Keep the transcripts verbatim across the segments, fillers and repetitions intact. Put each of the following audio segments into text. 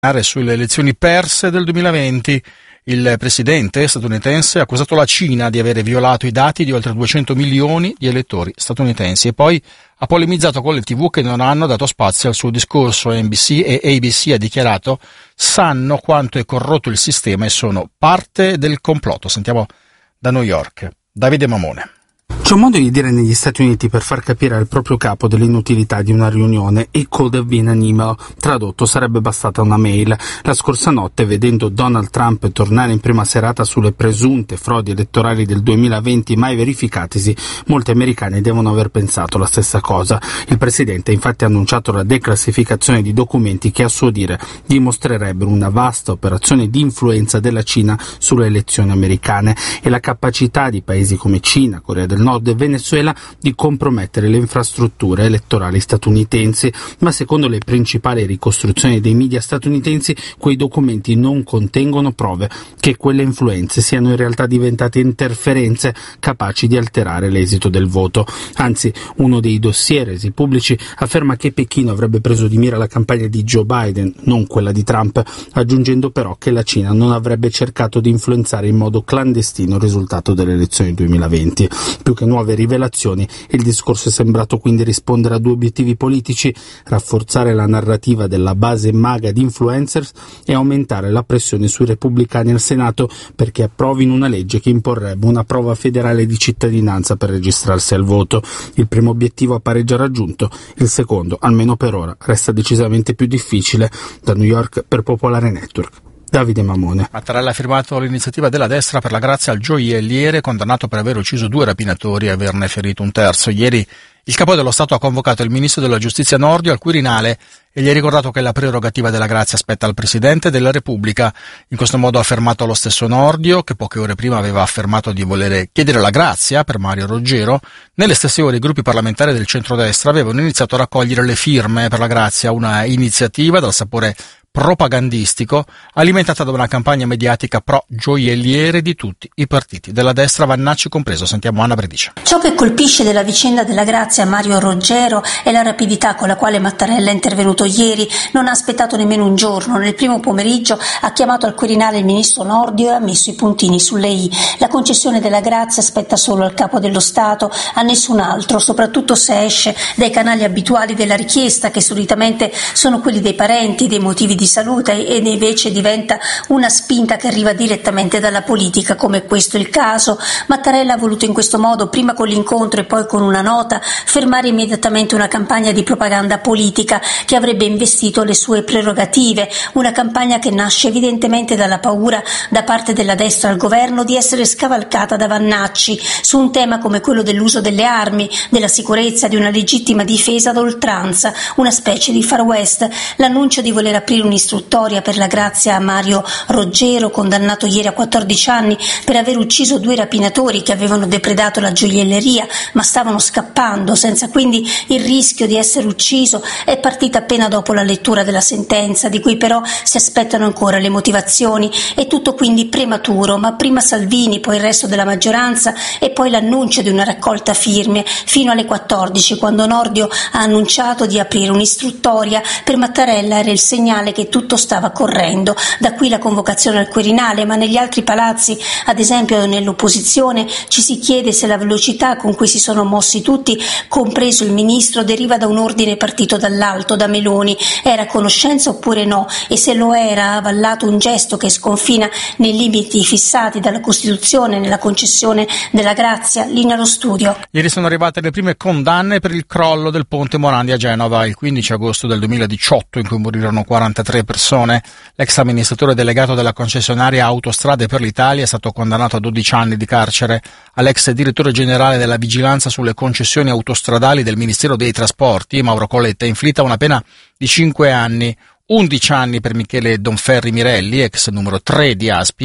Sulle elezioni perse del duemilaventi, il presidente statunitense ha accusato la Cina di avere violato i dati di oltre duecento milioni di elettori statunitensi e poi ha polemizzato con le tivù che non hanno dato spazio al suo discorso. N B C e A B C ha dichiarato: sanno quanto è corrotto il sistema e sono parte del complotto. Sentiamo da New York Davide Mamone. C'è un modo di dire negli Stati Uniti per far capire al proprio capo dell'inutilità di una riunione: it could have been an email. Tradotto, sarebbe bastata una mail. La scorsa notte, vedendo Donald Trump tornare in prima serata sulle presunte frodi elettorali del duemilaventi mai verificatisi, molti americani devono aver pensato la stessa cosa. Il presidente ha infatti annunciato la declassificazione di documenti che, a suo dire, dimostrerebbero una vasta operazione di influenza della Cina sulle elezioni americane e la capacità di paesi come Cina, Corea del Nord e Venezuela di compromettere le infrastrutture elettorali statunitensi, ma secondo le principali ricostruzioni dei media statunitensi quei documenti non contengono prove che quelle influenze siano in realtà diventate interferenze capaci di alterare l'esito del voto. Anzi, uno dei dossier resi pubblici afferma che Pechino avrebbe preso di mira la campagna di Joe Biden, non quella di Trump, aggiungendo però che la Cina non avrebbe cercato di influenzare in modo clandestino il risultato delle elezioni duemilaventi. Più che nuove rivelazioni, il discorso è sembrato quindi rispondere a due obiettivi politici: rafforzare la narrativa della base maga di influencers e aumentare la pressione sui repubblicani al Senato perché approvino una legge che imporrebbe una prova federale di cittadinanza per registrarsi al voto. Il primo obiettivo appare già raggiunto, il secondo, almeno per ora, resta decisamente più difficile. Da New York per Popolare Network, Davide Mamone. Mattarella ha firmato l'iniziativa della destra per la grazia al gioielliere condannato per aver ucciso due rapinatori e averne ferito un terzo. Ieri il capo dello Stato ha convocato il ministro della Giustizia Nordio al Quirinale e gli ha ricordato che la prerogativa della grazia spetta al Presidente della Repubblica. In questo modo ha affermato lo stesso Nordio, che poche ore prima aveva affermato di volere chiedere la grazia per Mario Roggero. Nelle stesse ore i gruppi parlamentari del centrodestra avevano iniziato a raccogliere le firme per la grazia, una iniziativa dal sapore propagandistico alimentata da una campagna mediatica pro gioielliere di tutti i partiti, della destra Vannacci compreso. Sentiamo Anna Bredice. Ciò che colpisce della vicenda della grazia a Mario Roggero è la rapidità con la quale Mattarella è intervenuto ieri. Non ha aspettato nemmeno un giorno. Nel primo pomeriggio ha chiamato al Quirinale il ministro Nordio e ha messo i puntini sulle i. La concessione della grazia spetta solo al capo dello Stato, a nessun altro, soprattutto se esce dai canali abituali della richiesta, che solitamente sono quelli dei parenti, dei motivi di di salute, ed invece diventa una spinta che arriva direttamente dalla politica, come questo è il caso. Mattarella ha voluto in questo modo, prima con l'incontro e poi con una nota, fermare immediatamente una campagna di propaganda politica che avrebbe investito le sue prerogative, una campagna che nasce evidentemente dalla paura da parte della destra al governo di essere scavalcata da Vannacci su un tema come quello dell'uso delle armi, della sicurezza, di una legittima difesa ad oltranza, una specie di Far West. L'annuncio di voler aprire un'istruttoria per la grazia a Mario Roggero, condannato ieri a quattordici anni per aver ucciso due rapinatori che avevano depredato la gioielleria ma stavano scappando senza quindi il rischio di essere ucciso, è partita appena dopo la lettura della sentenza, di cui però si aspettano ancora le motivazioni. È tutto quindi prematuro, ma prima Salvini, poi il resto della maggioranza e poi l'annuncio di una raccolta firme fino alle quattordici, quando Nordio ha annunciato di aprire un'istruttoria. Per Mattarella era il segnale che tutto stava correndo, da qui la convocazione al Quirinale, ma negli altri palazzi, ad esempio nell'opposizione, ci si chiede se la velocità con cui si sono mossi tutti, compreso il ministro, deriva da un ordine partito dall'alto, da Meloni. Era a conoscenza oppure no? E se lo era, ha avallato un gesto che sconfina nei limiti fissati dalla Costituzione nella concessione della grazia? Linea allo studio. Ieri sono arrivate le prime condanne per il crollo del ponte Morandi a Genova il quindici agosto del duemiladiciotto, in cui morirono quarantatré persone. L'ex amministratore delegato della concessionaria Autostrade per l'Italia è stato condannato a dodici anni di carcere. All'ex direttore generale della vigilanza sulle concessioni autostradali del Ministero dei Trasporti, Mauro Colletta, è inflitta una pena di cinque anni, undici anni per Michele Donferri Mirelli, ex numero tre di Aspi,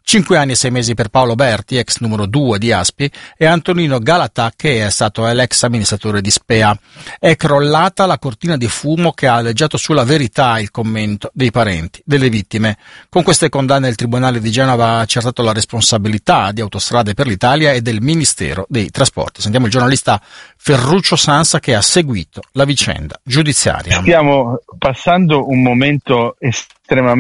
Cinque anni e sei mesi per Paolo Berti, ex numero due di Aspi, e Antonino Galatà, che è stato l'ex amministratore di Spea. È crollata la cortina di fumo che ha aleggiato sulla verità il commento dei parenti delle vittime. Con queste condanne il Tribunale di Genova ha accertato la responsabilità di Autostrade per l'Italia e del Ministero dei Trasporti. Sentiamo il giornalista Ferruccio Sansa che ha seguito la vicenda giudiziaria. Stiamo passando un momento estremamente